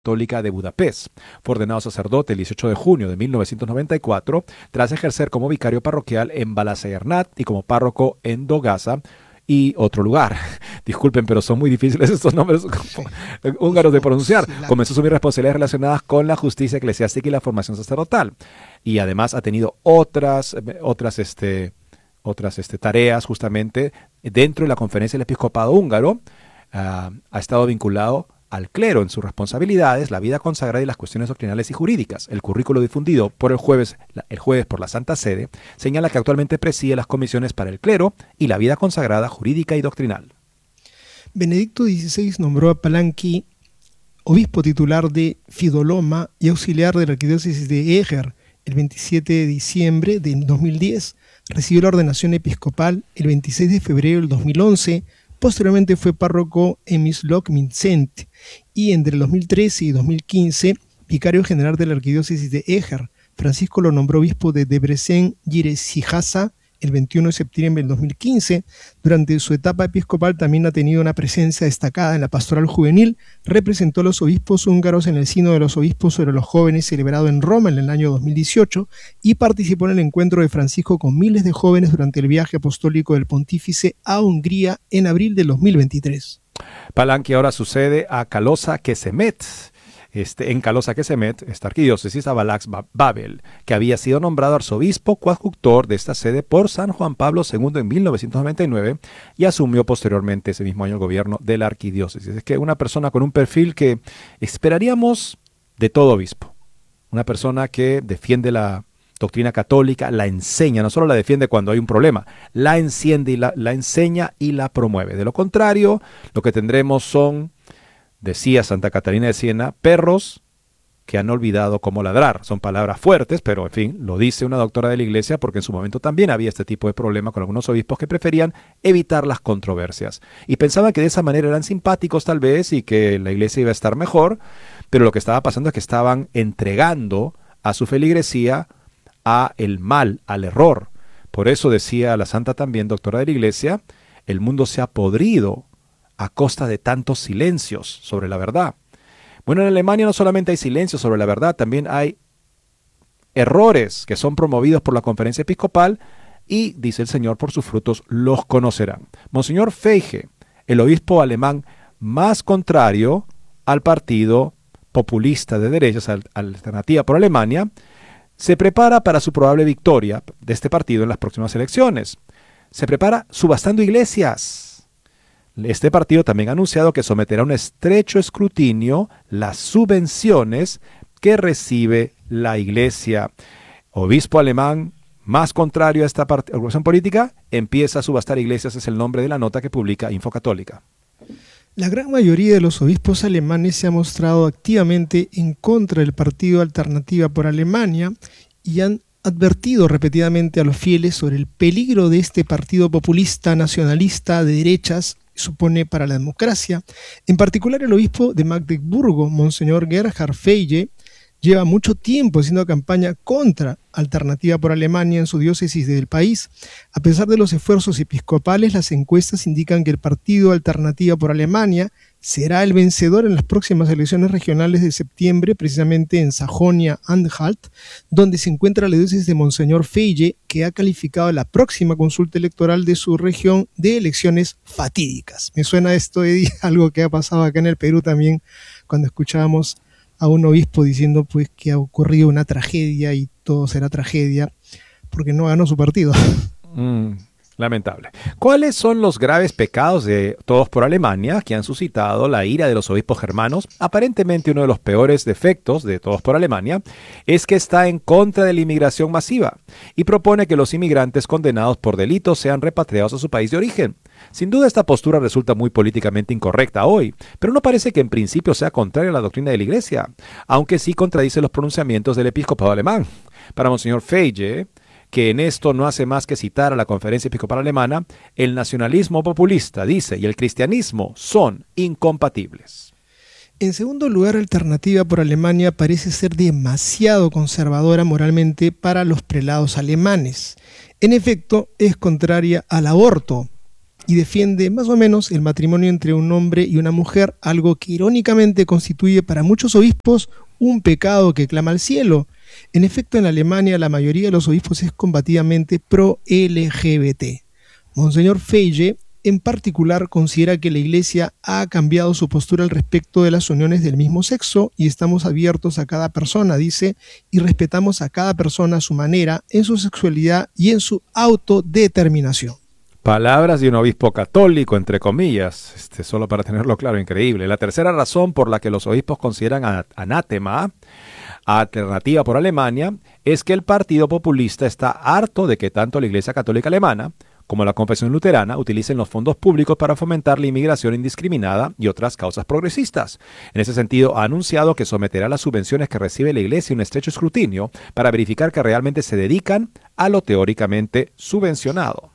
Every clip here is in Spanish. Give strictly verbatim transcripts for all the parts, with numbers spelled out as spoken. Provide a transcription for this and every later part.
Católica de Budapest. Fue ordenado sacerdote el dieciocho de junio de mil novecientos noventa y cuatro tras ejercer como vicario parroquial en Balasayarnat y como párroco en Dogasa y otro lugar. Disculpen, pero son muy difíciles estos nombres Sí. húngaros de pronunciar. Sí, la- Comenzó a asumir responsabilidades relacionadas con la justicia eclesiástica y la formación sacerdotal. Y además ha tenido otras, eh, otras, este, otras este, tareas justamente dentro de la Conferencia del Episcopado Húngaro. Ah, ha estado vinculado al clero en sus responsabilidades, la vida consagrada y las cuestiones doctrinales y jurídicas. El currículo difundido por el jueves, la- el jueves por la Santa Sede señala que actualmente preside las comisiones para el clero y la vida consagrada jurídica y doctrinal. Benedicto dieciséis nombró a Palanqui obispo titular de Fidoloma y auxiliar de la arquidiócesis de Eger el veintisiete de diciembre de dos mil diez. Recibió la ordenación episcopal el veintiséis de febrero del dos mil once. Posteriormente fue párroco en Misloc-Mincent y entre el dos mil trece y dos mil quince vicario general de la arquidiócesis de Eger. Francisco lo nombró obispo de Debrecen Nyíregyháza el veintiuno de septiembre del dos mil quince. Durante su etapa episcopal también ha tenido una presencia destacada en la pastoral juvenil. Representó a los obispos húngaros en el Sínodo de los Obispos sobre los Jóvenes celebrado en Roma en el año dos mil dieciocho y participó en el encuentro de Francisco con miles de jóvenes durante el viaje apostólico del pontífice a Hungría en abril del dos mil veintitrés. Palanqui ahora sucede a Kalosa Kesemet. Este, en Kalosa Kesemet, esta arquidiócesis, a Balax Babel, que había sido nombrado arzobispo coadjutor de esta sede por San Juan Pablo segundo en mil novecientos noventa y nueve y asumió posteriormente ese mismo año el gobierno de la arquidiócesis. Es que una persona con un perfil que esperaríamos de todo obispo. Una persona que defiende la doctrina católica, la enseña, no solo la defiende cuando hay un problema, la enciende y la, la enseña y la promueve. De lo contrario, lo que tendremos son, decía Santa Catalina de Siena, perros que han olvidado cómo ladrar. Son palabras fuertes, pero en fin, lo dice una doctora de la Iglesia porque en su momento también había este tipo de problema con algunos obispos que preferían evitar las controversias. Y pensaban que de esa manera eran simpáticos tal vez y que la Iglesia iba a estar mejor, pero lo que estaba pasando es que estaban entregando a su feligresía a el mal, al error. Por eso decía la Santa también, doctora de la Iglesia, el mundo se ha podrido a costa de tantos silencios sobre la verdad. Bueno, en Alemania no solamente hay silencios sobre la verdad, también hay errores que son promovidos por la Conferencia Episcopal y, dice el Señor, por sus frutos los conocerán. Monseñor Feige, el obispo alemán más contrario al partido populista de derechas, al- Alternativa por Alemania, se prepara para su probable victoria de este partido en las próximas elecciones. Se prepara subastando iglesias. Este partido también ha anunciado que someterá a un estrecho escrutinio las subvenciones que recibe la Iglesia. Obispo alemán más contrario a esta part- organización política empieza a subastar iglesias, es el nombre de la nota que publica Infocatólica. La gran mayoría de los obispos alemanes se ha mostrado activamente en contra del partido Alternativa por Alemania y han advertido repetidamente a los fieles sobre el peligro de este partido populista nacionalista de derechas supone para la democracia. En particular, el obispo de Magdeburgo, Monseñor Gerhard Feige, lleva mucho tiempo haciendo campaña contra Alternativa por Alemania en su diócesis del país. A pesar de los esfuerzos episcopales, las encuestas indican que el partido Alternativa por Alemania será el vencedor en las próximas elecciones regionales de septiembre, precisamente en Sajonia-Anhalt, donde se encuentra la diócesis de Monseñor Feige, que ha calificado la próxima consulta electoral de su región de elecciones fatídicas. Me suena esto, Eddie, algo que ha pasado acá en el Perú también, cuando escuchábamos a un obispo diciendo pues que ha ocurrido una tragedia y todo será tragedia porque no ganó su partido. Mm, lamentable. ¿Cuáles son los graves pecados de Todos por Alemania que han suscitado la ira de los obispos germanos? Aparentemente uno de los peores defectos de Todos por Alemania es que está en contra de la inmigración masiva y propone que los inmigrantes condenados por delitos sean repatriados a su país de origen. Sin duda esta postura resulta muy políticamente incorrecta hoy, pero no parece que en principio sea contraria a la doctrina de la Iglesia, aunque sí contradice los pronunciamientos del episcopado alemán. Para Monseñor Feige, que en esto no hace más que citar a la Conferencia Episcopal Alemana, el nacionalismo populista, dice, y el cristianismo son incompatibles. En segundo lugar, Alternativa por Alemania parece ser demasiado conservadora moralmente para los prelados alemanes. En efecto, es contraria al aborto y defiende más o menos el matrimonio entre un hombre y una mujer, algo que irónicamente constituye para muchos obispos un pecado que clama al cielo. En efecto, en Alemania la mayoría de los obispos es combativamente pro-L G B T. Monseñor Feige, en particular, considera que la Iglesia ha cambiado su postura al respecto de las uniones del mismo sexo y estamos abiertos a cada persona, dice, y respetamos a cada persona a su manera, en su sexualidad y en su autodeterminación. Palabras de un obispo católico, entre comillas, este, solo para tenerlo claro, increíble. La tercera razón por la que los obispos consideran anátema a Alternativa por Alemania es que el partido populista está harto de que tanto la Iglesia Católica Alemana como la Confesión Luterana utilicen los fondos públicos para fomentar la inmigración indiscriminada y otras causas progresistas. En ese sentido, ha anunciado que someterá las subvenciones que recibe la Iglesia a un estrecho escrutinio para verificar que realmente se dedican a lo teóricamente subvencionado.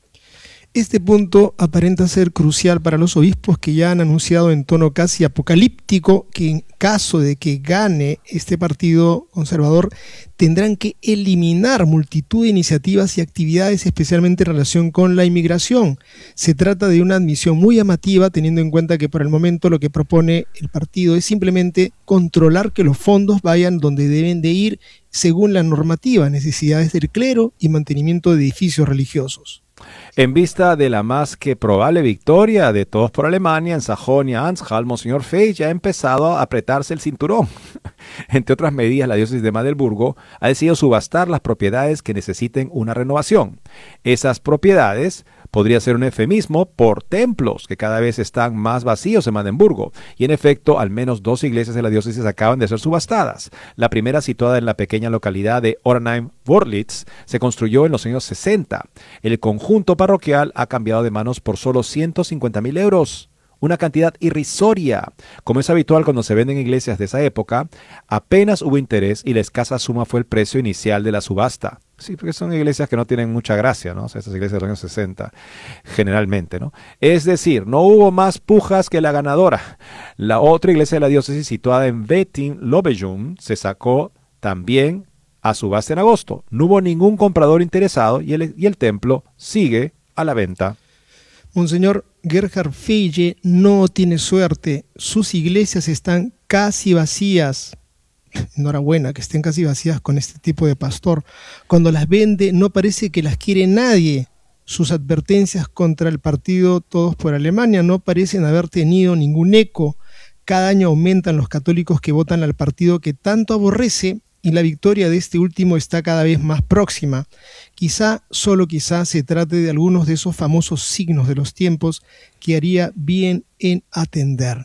Este punto aparenta ser crucial para los obispos que ya han anunciado en tono casi apocalíptico que en caso de que gane este partido conservador tendrán que eliminar multitud de iniciativas y actividades especialmente en relación con la inmigración. Se trata de una admisión muy llamativa teniendo en cuenta que por el momento lo que propone el partido es simplemente controlar que los fondos vayan donde deben de ir según la normativa, necesidades del clero y mantenimiento de edificios religiosos. En vista de la más que probable victoria de Todos por Alemania en Sajonia-Anhalt, Monseñor Feige ha empezado a apretarse el cinturón. Entre otras medidas, la diócesis de Magdeburgo ha decidido subastar las propiedades que necesiten una renovación. Esas propiedades podría ser un eufemismo por templos que cada vez están más vacíos en Magdeburgo. Y en efecto, al menos dos iglesias de la diócesis acaban de ser subastadas. La primera, situada en la pequeña localidad de Ornheim-Wörlitz, se construyó en los años sesenta. El conjunto parroquial ha cambiado de manos por solo ciento cincuenta mil euros. Una cantidad irrisoria. Como es habitual cuando se venden iglesias de esa época, apenas hubo interés y la escasa suma fue el precio inicial de la subasta. Sí, porque son iglesias que no tienen mucha gracia, ¿no? O sea, estas iglesias de los años sesenta, generalmente, ¿no? Es decir, no hubo más pujas que la ganadora. La otra iglesia de la diócesis, situada en Wettin-Lobejum, se sacó también a subasta en agosto. No hubo ningún comprador interesado y el, y el templo sigue a la venta. Monseñor Gerhard Feige no tiene suerte. Sus iglesias están casi vacías. Enhorabuena que estén casi vacías con este tipo de pastor. Cuando las vende no parece que las quiere nadie. Sus advertencias contra el partido Todos por Alemania no parecen haber tenido ningún eco. Cada año aumentan los católicos que votan al partido que tanto aborrece y la victoria de este último está cada vez más próxima. Quizá, solo quizá, se trate de algunos de esos famosos signos de los tiempos que haría bien en atender.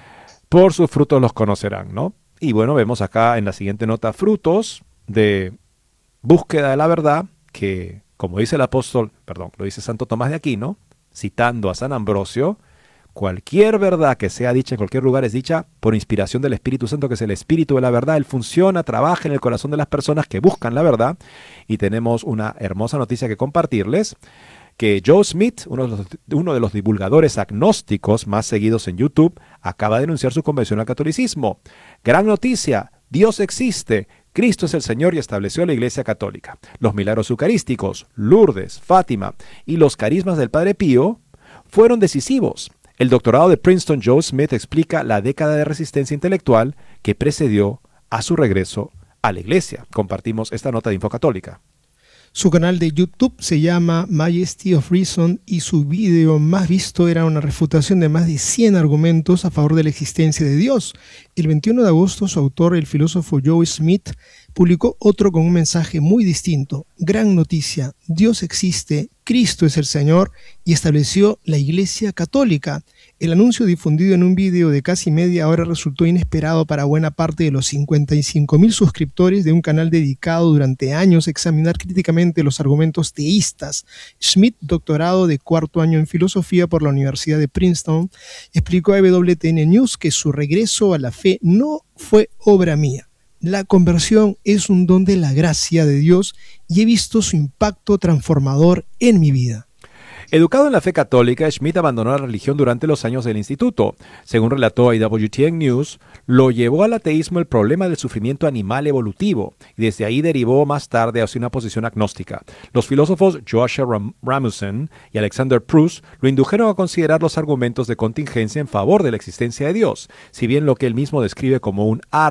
Por sus frutos los conocerán, ¿no? Y bueno, vemos acá en la siguiente nota frutos de búsqueda de la verdad que, como dice el apóstol, perdón, lo dice Santo Tomás de Aquino, citando a San Ambrosio, cualquier verdad que sea dicha en cualquier lugar es dicha por inspiración del Espíritu Santo, que es el Espíritu de la verdad. Él funciona, trabaja en el corazón de las personas que buscan la verdad. Y tenemos una hermosa noticia que compartirles, que Joe Smith, uno de, los, uno de los divulgadores agnósticos más seguidos en YouTube, acaba de denunciar su conversión al catolicismo. Gran noticia, Dios existe, Cristo es el Señor y estableció la Iglesia Católica. Los milagros eucarísticos, Lourdes, Fátima y los carismas del Padre Pío fueron decisivos. El doctorado de Princeton Joe Smith explica la década de resistencia intelectual que precedió a su regreso a la Iglesia. Compartimos esta nota de Info Católica. Su canal de YouTube se llama Majesty of Reason y su video más visto era una refutación de más de cien argumentos a favor de la existencia de Dios. El veintiuno de agosto, su autor, el filósofo Joe Smith, publicó otro con un mensaje muy distinto. Gran noticia, Dios existe, Cristo es el Señor y estableció la Iglesia Católica. El anuncio difundido en un video de casi media hora resultó inesperado para buena parte de los cincuenta y cinco mil suscriptores de un canal dedicado durante años a examinar críticamente los argumentos teístas. Smith, doctorado de cuarto año en filosofía por la Universidad de Princeton, explicó a W T N News que su regreso a la fe no fue obra mía. La conversión es un don de la gracia de Dios y he visto su impacto transformador en mi vida. Educado en la fe católica, Schmidt abandonó la religión durante los años del instituto. Según relató a I W T N News, lo llevó al ateísmo el problema del sufrimiento animal evolutivo, y desde ahí derivó más tarde hacia una posición agnóstica. Los filósofos Joshua Ram- Rasmussen y Alexander Proust lo indujeron a considerar los argumentos de contingencia en favor de la existencia de Dios, si bien lo que él mismo describe como un